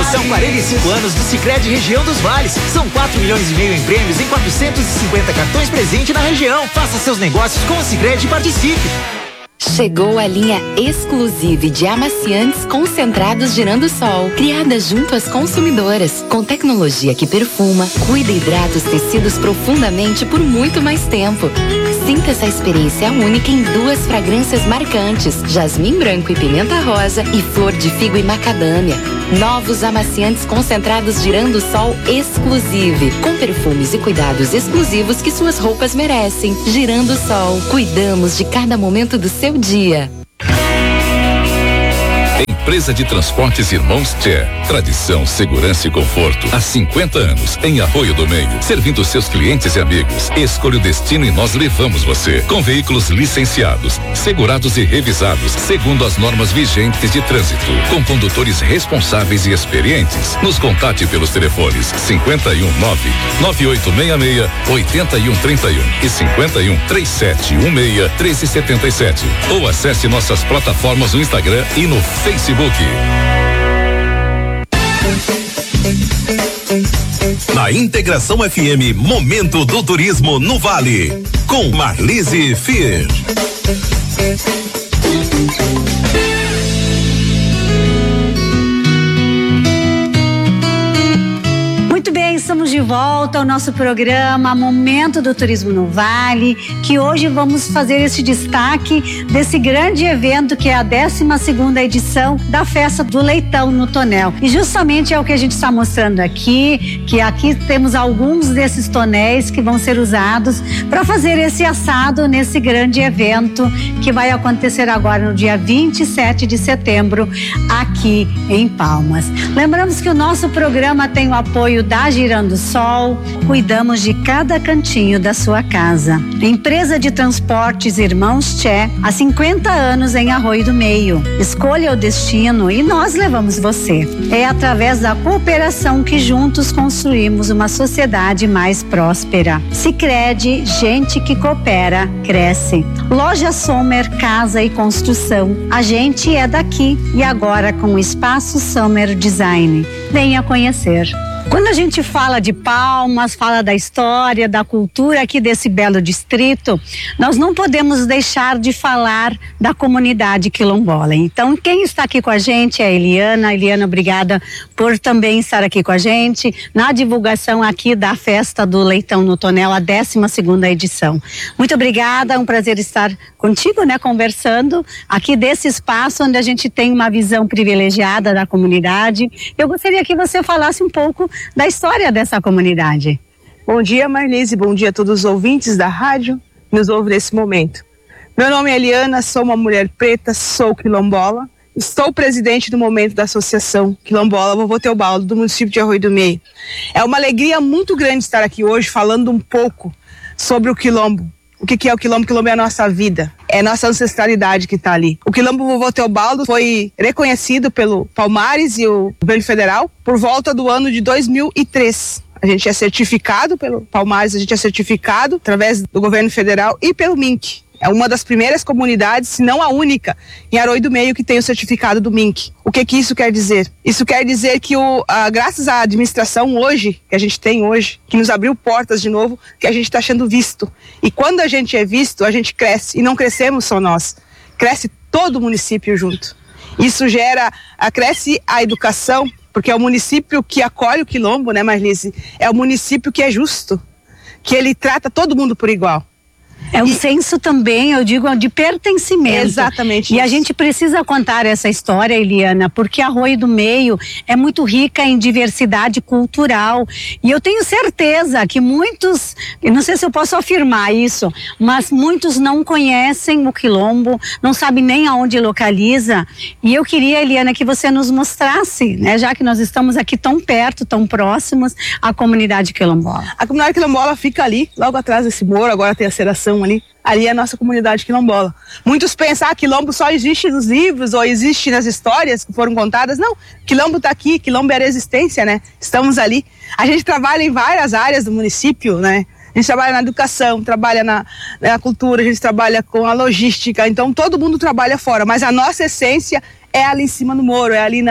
São 45 anos do Sicredi Região dos Vales. São 4,5 milhões em prêmios em 450 cartões presente na região. Faça seus negócios com o Sicredi e participe. Chegou a linha exclusiva de amaciantes concentrados Girando Sol, criada junto às consumidoras, com tecnologia que perfuma, cuida e hidrata os tecidos profundamente por muito mais tempo. Sinta essa experiência única em 2 fragrâncias marcantes, jasmim branco e pimenta rosa e flor de figo e macadâmia. Novos amaciantes concentrados Girando Sol Exclusive, com perfumes e cuidados exclusivos que suas roupas merecem. Girando Sol, cuidamos de cada momento do seu dia. Empresa de Transportes Irmãos Tchê. Tradição, segurança e conforto. Há 50 anos, em Arroio do Meio. Servindo seus clientes e amigos. Escolha o destino e nós levamos você. Com veículos licenciados, segurados e revisados, segundo as normas vigentes de trânsito. Com condutores responsáveis e experientes. Nos contate pelos telefones 519-9866-8131 e 513716-1377. Ou acesse nossas plataformas no Instagram e no Facebook. Na Integração FM, Momento do Turismo no Vale, com Marlise Fier. Muito bem, estamos de volta ao nosso programa Momento do Turismo no Vale, que hoje vamos fazer esse destaque desse grande evento que é a 12ª edição da Festa do Leitão no Tonel. E justamente é o que a gente está mostrando aqui, que aqui temos alguns desses tonéis que vão ser usados para fazer esse assado nesse grande evento que vai acontecer agora no dia 27 de setembro aqui em Palmas. Lembramos que o nosso programa tem o apoio da Girando Sol, cuidamos de cada cantinho da sua casa. Empresa de Transportes Irmãos Tchê, há 50 anos em Arroio do Meio. Escolha o destino e nós levamos você. É através da cooperação que juntos construímos uma sociedade mais próspera. Sicredi, gente que coopera, cresce. Loja Sommer, casa e construção. A gente é daqui e agora com o Espaço Sommer Design. Venha conhecer. Quando a gente fala de Palmas, fala da história, da cultura aqui desse belo distrito, nós não podemos deixar de falar da comunidade quilombola. Então, quem está aqui com a gente é a Eliana. Eliana, obrigada por também estar aqui com a gente na divulgação aqui da Festa do Leitão no Tonel, a 12ª edição. Muito obrigada, é um prazer estar contigo, né, conversando aqui desse espaço onde a gente tem uma visão privilegiada da comunidade. Eu gostaria que você falasse um pouco da história dessa comunidade. Bom dia, Marlise, bom dia a todos os ouvintes da rádio que nos ouvem nesse momento. Meu nome é Eliana, sou uma mulher preta, sou quilombola, estou presidente do momento da Associação Quilombola Vovô Teobaldo, do município de Arroio do Meio. É uma alegria muito grande estar aqui hoje falando um pouco sobre o quilombo. O que é o quilombo? O quilombo é a nossa vida, é a nossa ancestralidade que está ali. O quilombo Vovô Teobaldo foi reconhecido pelo Palmares e o governo federal por volta do ano de 2003. A gente é certificado pelo Palmares, a gente é certificado através do governo federal e pelo MINC. É uma das primeiras comunidades, se não a única, em Arroio do Meio que tem o certificado do MINC. O que isso quer dizer? Isso quer dizer que graças à administração hoje, que a gente tem hoje, que nos abriu portas de novo, que a gente está sendo visto. E quando a gente é visto, a gente cresce. E não crescemos só nós. Cresce todo o município junto. Isso cresce a educação, porque é o município que acolhe o quilombo, né, Marlise? É o município que é justo, que ele trata todo mundo por igual. É um senso também, eu digo, de pertencimento. Exatamente. E a gente precisa contar essa história, Eliana, porque Arroio do Meio é muito rica em diversidade cultural. E eu tenho certeza que muitos, não sei se eu posso afirmar isso, mas muitos não conhecem o quilombo, não sabem nem aonde localiza. E eu queria, Eliana, que você nos mostrasse, né, já que nós estamos aqui tão perto, tão próximos, a comunidade quilombola. A comunidade quilombola fica ali, logo atrás desse muro, agora tem a Seração ali é a nossa comunidade quilombola. Muitos pensam que quilombo só existe nos livros ou existe nas histórias que foram contadas. Não, quilombo está aqui, quilombo é a resistência, né? Estamos ali. A gente trabalha em várias áreas do município, né? A gente trabalha na educação, trabalha na cultura, a gente trabalha com a logística, então todo mundo trabalha fora, mas a nossa essência é ali em cima no morro, é ali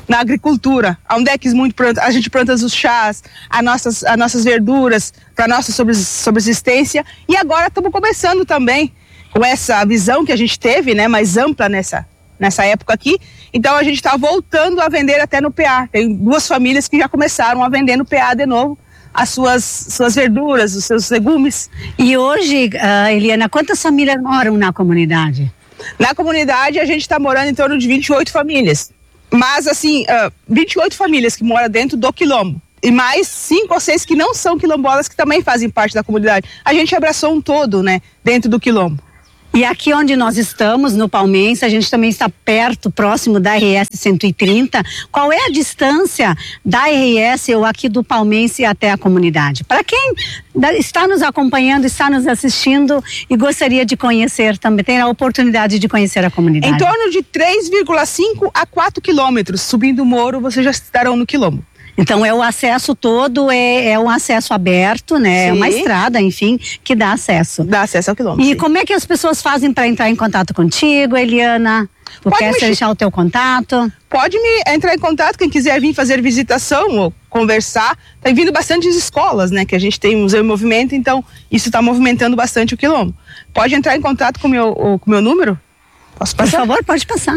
na agricultura, onde é que a gente planta os chás, as nossas verduras, para nossa subsistência. E agora estamos começando também com essa visão que a gente teve, né, mais ampla nessa época aqui. Então a gente está voltando a vender até no PA. Tem 2 famílias que já começaram a vender no PA de novo as suas verduras, os seus legumes. E hoje, Eliana, quantas famílias moram na comunidade? Na comunidade a gente está morando em torno de 28 famílias. Mas assim, 28 famílias que moram dentro do quilombo. E mais 5 ou 6 que não são quilombolas, que também fazem parte da comunidade. A gente abraçou um todo, né, dentro do quilombo. E aqui onde nós estamos, no Palmense, a gente também está próximo da RS 130. Qual é a distância da RS ou aqui do Palmense até a comunidade? Para quem está nos acompanhando, está nos assistindo e gostaria de conhecer também, ter a oportunidade de conhecer a comunidade. Em torno de 3,5 a 4 quilômetros. Subindo o morro, vocês já estarão no quilombo. Então é o acesso todo, é um acesso aberto, né? Sim. É uma estrada, enfim, que dá acesso. Dá acesso ao quilombo. E sim. Como é que as pessoas fazem para entrar em contato contigo, Eliana? Tu quer deixar o teu contato? Pode entrar em contato, quem quiser vir fazer visitação ou conversar. Tem vindo bastantes escolas, né? Que a gente tem um museu em movimento, então isso está movimentando bastante o quilombo. Pode entrar em contato com o meu número? Posso passar? Por favor, pode passar.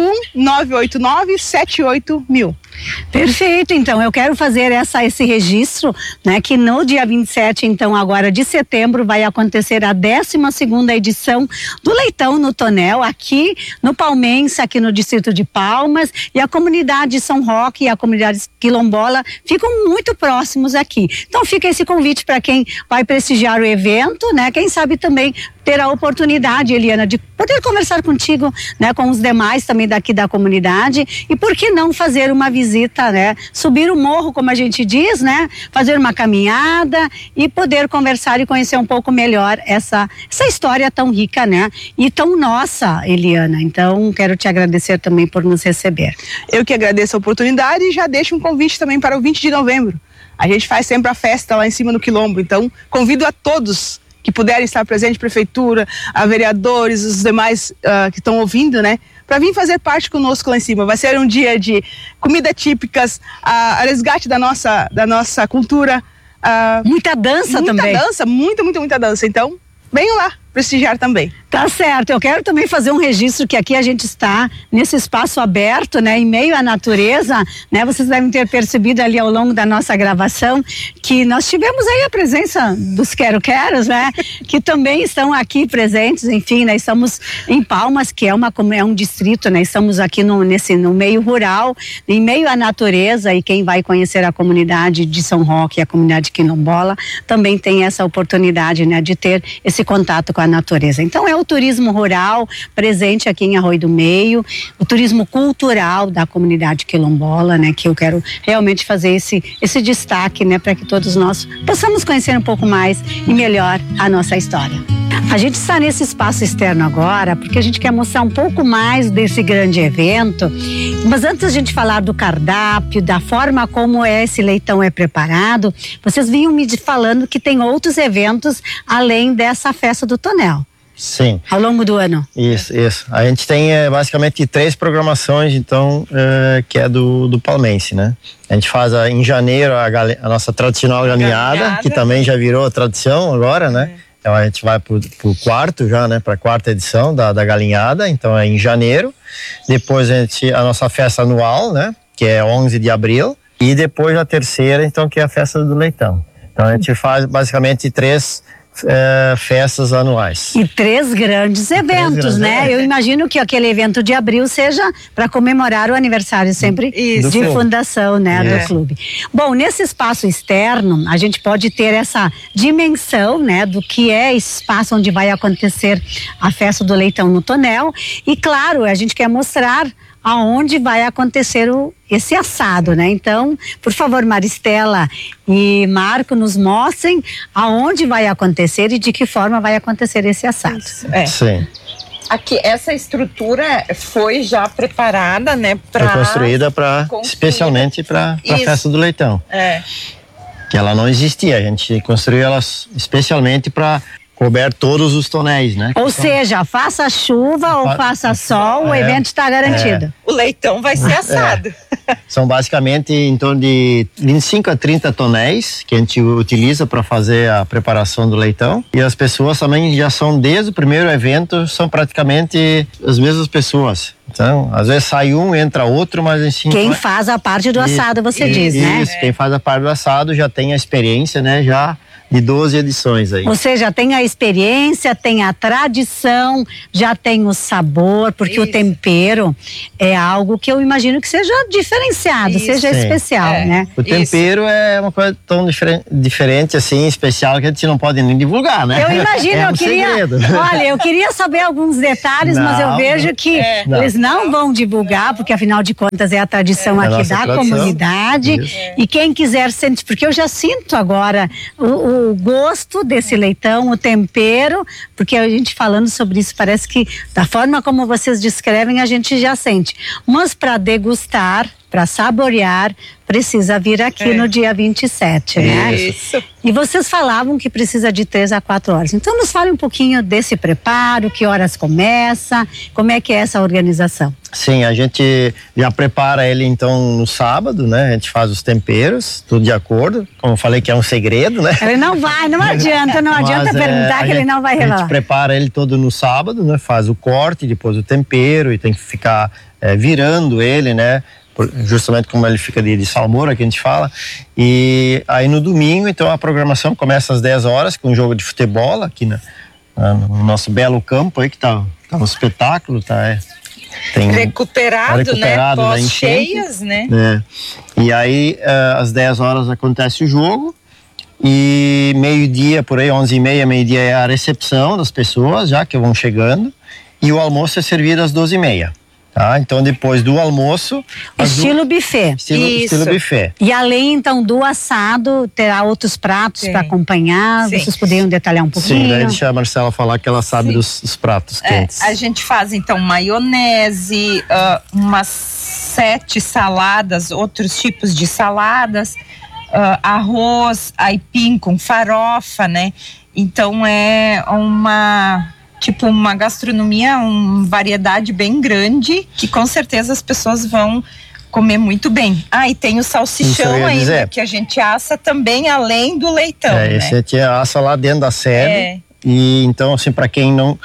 51989-78.000. Perfeito, então eu quero fazer esse registro, né, que no dia 27, então agora de setembro, vai acontecer a 12ª edição do Leitão no Tonel, aqui no Palmense, aqui no distrito de Palmas, e a comunidade São Roque e a comunidade quilombola ficam muito próximos aqui. Então fica esse convite para quem vai prestigiar o evento, né, quem sabe também ter a oportunidade, Eliana, de poder conversar contigo, né, com os demais também daqui da comunidade, e por que não fazer uma visita, né, subir o morro, como a gente diz, né, fazer uma caminhada e poder conversar e conhecer um pouco melhor essa história tão rica, né, e tão nossa, Eliana. Então, quero te agradecer também por nos receber. Eu que agradeço a oportunidade e já deixo um convite também para o 20 de novembro. A gente faz sempre a festa lá em cima no quilombo, então convido a todos que puderem estar presentes, prefeitura, a vereadores, os demais que estão ouvindo, né, para vir fazer parte conosco lá em cima. Vai ser um dia de comida típicas, a resgate da nossa cultura. Muita dança também. Muita dança, muita dança. Então, venham lá prestigiar também. Tá certo, eu quero também fazer um registro que aqui a gente está nesse espaço aberto, né, em meio à natureza, né, vocês devem ter percebido ali ao longo da nossa gravação que nós tivemos aí a presença dos quero-queros, né, que também estão aqui presentes, enfim, né, estamos em Palmas, que é um distrito, né, estamos aqui no meio rural, em meio à natureza, e quem vai conhecer a comunidade de São Roque e a comunidade quilombola também tem essa oportunidade, né, de ter esse contato com a natureza. Então é o turismo rural presente aqui em Arroio do Meio, o turismo cultural da comunidade quilombola, né, que eu quero realmente fazer esse destaque, né, para que todos nós possamos conhecer um pouco mais e melhor a nossa história. A gente está nesse espaço externo agora porque a gente quer mostrar um pouco mais desse grande evento, mas antes a gente falar do cardápio, da forma como esse leitão é preparado, vocês vinham me falando que tem outros eventos além dessa festa do Tonel. Sim. Ao longo do ano. Isso. A gente tem basicamente 3 programações, então, que é do Palmense, né? A gente faz em janeiro a nossa tradicional galinhada, que também já virou tradição agora, né? Então a gente vai pro quarto já, né? Pra 4ª edição da galinhada, então é em janeiro. Depois a nossa festa anual, né? Que é 11 de abril. E depois a 3ª, então, que é a festa do leitão. Então a gente faz basicamente 3 festas anuais. E 3 grandes eventos, né? Eu imagino que aquele evento de abril seja para comemorar o aniversário sempre de fundação, né, do clube. Bom, nesse espaço externo, a gente pode ter essa dimensão, né, do que é espaço onde vai acontecer a festa do leitão no Tonel. E claro, a gente quer mostrar aonde vai acontecer esse assado, né? Então, por favor, Maristela e Marco, nos mostrem aonde vai acontecer e de que forma vai acontecer esse assado. Sim. Aqui, essa estrutura foi já preparada, né? Foi construída especialmente para a festa do leitão. Que ela não existia, a gente construiu ela especialmente para coberto todos os tonéis, né? Ou seja, faça chuva ou faça sol, o evento está garantido. O leitão vai ser assado. São basicamente em torno de 25 a 30 tonéis que a gente utiliza para fazer a preparação do leitão. E as pessoas também já são, desde o primeiro evento, são praticamente as mesmas pessoas. Então, às vezes sai um, entra outro, mas assim... Quem faz a parte do assado, você diz, né? Isso, quem faz a parte do assado já tem a experiência, né? Já de 12 edições aí. Ou seja, tem a experiência, tem a tradição, já tem o sabor, porque o tempero é algo que eu imagino que seja diferenciado, seja especial, né? O tempero é uma coisa tão diferente assim, especial, que a gente não pode nem divulgar, né? Eu imagino, eu queria... Olha, eu queria saber alguns detalhes, mas eu vejo que eles não vão divulgar, porque afinal de contas é a tradição aqui da comunidade. E quem quiser sentir, porque eu já sinto agora o gosto desse leitão, o tempero, porque a gente falando sobre isso parece que da forma como vocês descrevem a gente já sente, mas para degustar, para saborear, precisa vir aqui no dia 27, né? Isso. E vocês falavam que precisa de 3 a 4 horas. Então nos fale um pouquinho desse preparo, que horas começa, como é que é essa organização? Sim, a gente já prepara ele então no sábado, né? A gente faz os temperos, tudo de acordo. Como eu falei que é um segredo, né? Ele não adianta perguntar que ele não vai revelar. A gente prepara ele todo no sábado, né? Faz o corte, depois o tempero e tem que ficar virando ele, né? Justamente como ele fica de salmoura que a gente fala. E aí no domingo, então a programação começa às 10 horas com um jogo de futebol aqui no nosso belo campo aí, que tá um espetáculo, recuperado, né? Pós-cheias, né? E aí às 10 horas acontece o jogo e meio-dia, por aí 11h30, meio-dia é a recepção das pessoas já que vão chegando e o almoço é servido às 12h30. Tá? Então depois do almoço... Estilo buffet. Estilo buffet. E além então do assado, terá outros pratos para acompanhar, vocês poderiam detalhar um pouquinho? Sim, daí deixa a Marcela falar que ela sabe dos pratos quentes. A gente faz então maionese, umas 7 saladas, outros tipos de saladas, arroz, aipim com farofa, né? Então é uma gastronomia, uma variedade bem grande, que com certeza as pessoas vão comer muito bem. E tem o salsichão ainda, que a gente assa também além do leitão, né? Esse a gente assa lá dentro da sede. E então, assim, para quem não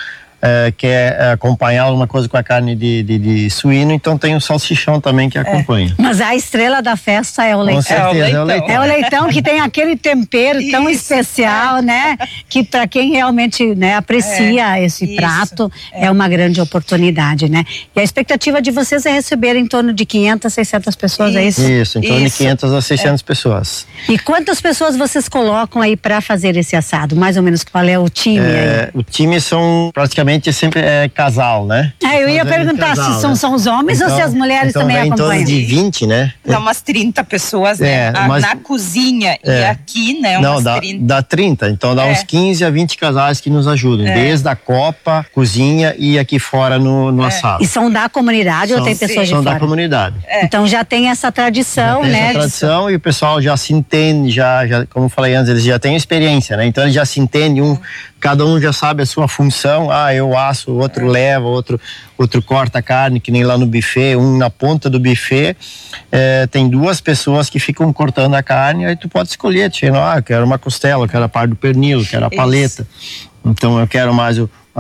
quer acompanhar alguma coisa com a carne de suíno, então tem o salsichão também que acompanha. Mas a estrela da festa é o leitão. Com certeza, é o leitão. É o leitão que tem aquele tempero tão especial, né? Que para quem realmente, né, aprecia esse prato, é uma grande oportunidade, né? E a expectativa de vocês é receber em torno de 500, 600 pessoas, é isso? Isso, em torno de 500 a 600 pessoas. E quantas pessoas vocês colocam aí para fazer esse assado? Mais ou menos qual é o time aí? O time são praticamente sempre casal, né? Eu ia perguntar se são os homens ou se as mulheres também acompanham. Em torno de 20, né? Dá umas 30 pessoas, né? Na cozinha e aqui, né? Não, dá 30. Então dá uns 15 a 20 casais que nos ajudam. Desde a copa, cozinha e aqui fora no assado. E são da comunidade ou tem pessoas de fora? São da comunidade. Então já tem essa tradição, né? Essa tradição e o pessoal já se entende, já, como eu falei antes, eles já têm experiência, né? Então eles já se entendem, cada um já sabe a sua função. Eu asso, o outro leva, outro corta a carne, que nem lá no buffet, na ponta do buffet tem 2 pessoas que ficam cortando a carne, aí tu pode escolher, eu quero uma costela, eu quero a parte do pernil, eu quero a paleta, então eu quero mais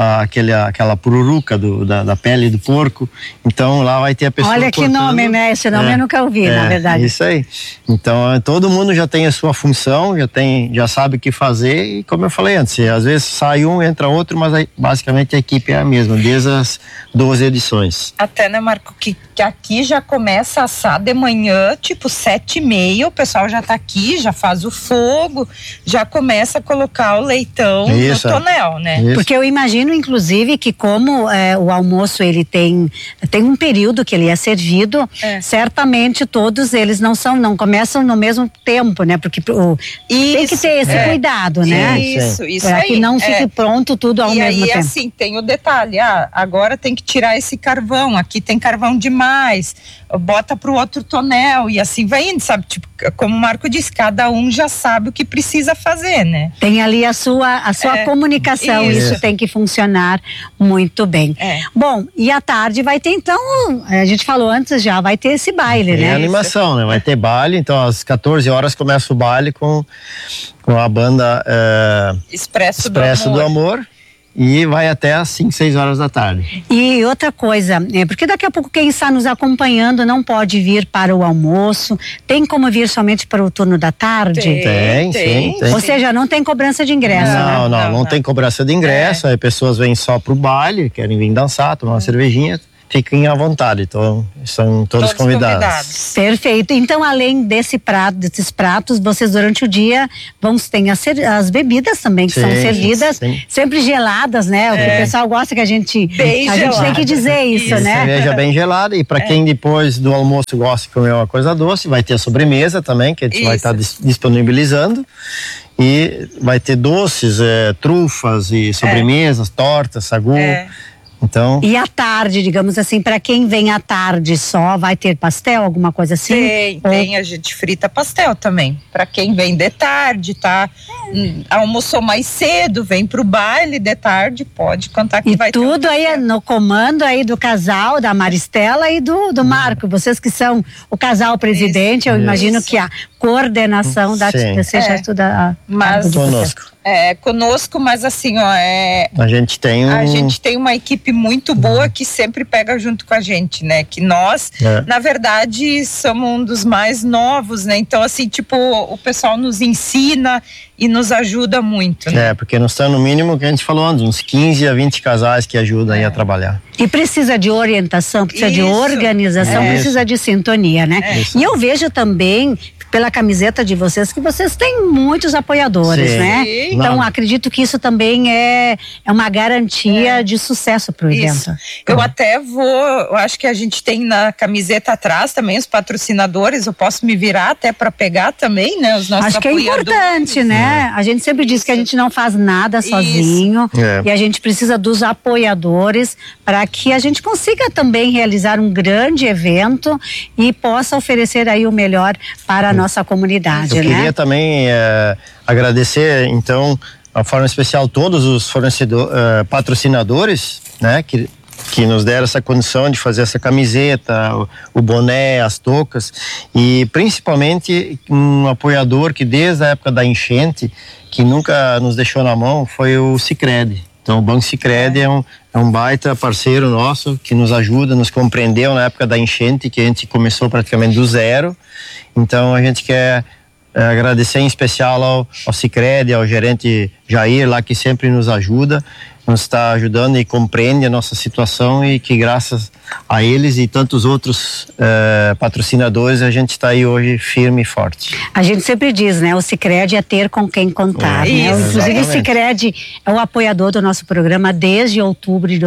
aquela pururuca da pele do porco, então lá vai ter a pessoa Olha que cortando. nome, né? Esse nome eu nunca ouvi, na verdade. Isso aí. Então todo mundo já tem a sua função, já sabe o que fazer e como eu falei antes, às vezes sai um, entra outro, mas aí, basicamente a equipe é a mesma, desde as 12 edições. Até, né, Marco, que aqui já começa a assar de manhã, tipo 7h30, o pessoal já tá aqui, já faz o fogo, já começa a colocar o leitão no tonel, né? Porque eu imagino imagino, inclusive, que como o almoço ele tem um período que ele é servido, certamente todos eles não começam no mesmo tempo, né? Porque tem que ter esse cuidado, né? Isso para que não fique pronto tudo ao mesmo tempo. E aí, assim, tem o detalhe, agora tem que tirar esse carvão, aqui tem carvão demais, bota pro outro tonel e assim vai indo, sabe? Tipo, como o Marco disse, cada um já sabe o que precisa fazer, né? Tem ali a sua comunicação, isso tem que funcionar muito bem. Bom, e à tarde vai ter então, a gente falou antes já, vai ter esse baile, né? É animação, né? Vai ter baile, então às 14 horas começa o baile com a banda Expresso do Amor. E vai até às 5, 6 horas da tarde. E outra coisa, porque daqui a pouco quem está nos acompanhando não pode vir para o almoço, tem como vir somente para o turno da tarde? Tem. Ou seja, não tem cobrança de ingresso, Não tem cobrança de ingresso, aí pessoas vêm só pro baile, querem vir dançar, tomar uma cervejinha, fiquem à vontade, então são todos convidados. Perfeito, então além desses pratos, vocês durante o dia ter as bebidas também que são servidas, sempre geladas, né? O que o pessoal gosta que a gente tem que dizer isso, né? Cerveja bem gelada, e para quem depois do almoço gosta de comer uma coisa doce, vai ter a sobremesa também, que a gente vai estar disponibilizando. E vai ter doces, trufas e sobremesas, tortas, sagu. Então... E à tarde, digamos assim, para quem vem à tarde só, vai ter pastel, alguma coisa assim? Tem, a gente frita pastel também. Para quem vem de tarde, almoçou mais cedo, vem pro baile de tarde, pode contar que vai ter. E tudo aí no comando aí do casal, da Maristela e do Marco, vocês que são o casal presidente, eu imagino que a coordenação da seja tudo conosco. Conosco, mas assim, a gente tem uma equipe muito boa que sempre pega junto com a gente, né? Que nós, na verdade, somos um dos mais novos, né? Então, assim, tipo, o pessoal nos ensina e nos ajuda muito, né? Porque nós estamos no mínimo que a gente falou antes, uns 15 a 20 casais que ajudam aí a trabalhar. E precisa de orientação, precisa de organização, precisa de sintonia, né? E eu vejo também pela camiseta de vocês que vocês têm muitos apoiadores, né? Então acredito que isso também é uma garantia de sucesso pro evento. Eu até eu acho que a gente tem na camiseta atrás também os patrocinadores, eu posso me virar até para pegar também, né? Os nossos apoiadores. Acho que é importante, né? A gente sempre diz que a gente não faz nada sozinho e a gente precisa dos apoiadores para que a gente consiga também realizar um grande evento e possa oferecer aí o melhor para a nossa comunidade, Eu queria também agradecer, então, de forma especial todos os patrocinadores, né, que nos deram essa condição de fazer essa camiseta, o boné, as toucas, e principalmente um apoiador que desde a época da enchente, que nunca nos deixou na mão, foi o Sicredi. Então o Banco Sicredi é um baita parceiro nosso que nos ajuda, nos compreendeu na época da enchente, que a gente começou praticamente do zero. Então a gente quer agradecer em especial ao Sicredi, ao gerente Jair lá, que sempre nos ajuda, nos está ajudando e compreende a nossa situação, e que graças a eles e tantos outros patrocinadores a gente está aí hoje firme e forte. A gente sempre diz, né? O Sicredi é ter com quem contar, né? Inclusive o Sicredi é o apoiador do nosso programa desde outubro de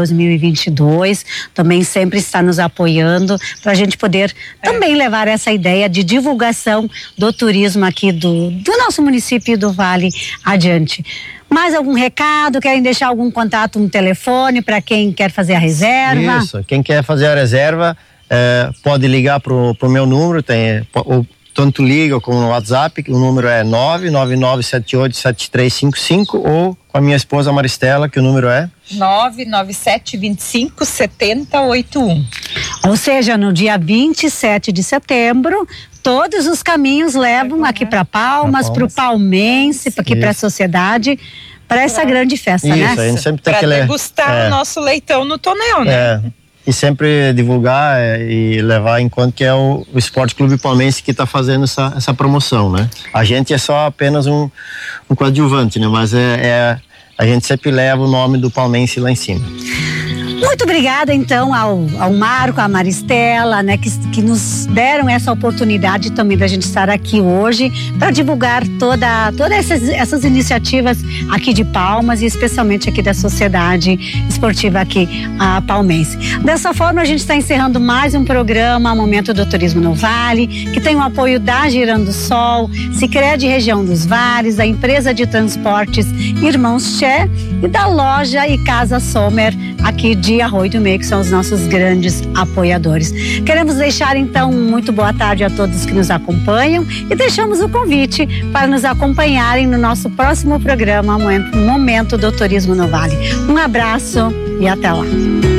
2022, também sempre está nos apoiando para a gente poder também levar essa ideia de divulgação do turismo aqui do nosso município do Vale adiante. Mais algum recado? Querem deixar algum contato, um telefone para quem quer fazer a reserva? Isso, quem quer fazer a reserva pode ligar pro meu número, tanto liga como no WhatsApp, o número é 999787355, ou com a minha esposa Maristela, que o número é 997257081. Ou seja, no dia 27 de setembro, todos os caminhos levam aqui para Palmas, para o Palmense, aqui para a sociedade, para essa grande festa, né? Isso, a gente sempre tem que degustar o nosso leitão no tonel, né? E sempre divulgar e levar em conta que é o Esporte Clube Palmense que está fazendo essa promoção, né? A gente é só apenas um coadjuvante, né? Mas a gente sempre leva o nome do Palmense lá em cima. Muito obrigada, então, ao Marco, à Maristela, né, que nos deram essa oportunidade também da gente estar aqui hoje para divulgar todas essas iniciativas aqui de Palmas e especialmente aqui da Sociedade Esportiva aqui, a palmense. Dessa forma, a gente está encerrando mais um programa, Momento do Turismo no Vale, que tem o apoio da Girando Sol, Sicredi Região dos Vales, da empresa de transportes Irmãos Tché e da loja e Casa Sommer aqui de Arroio do Meio, que são os nossos grandes apoiadores. Queremos deixar então muito boa tarde a todos que nos acompanham e deixamos o convite para nos acompanharem no nosso próximo programa Momento do Turismo no Vale. Um abraço e até lá.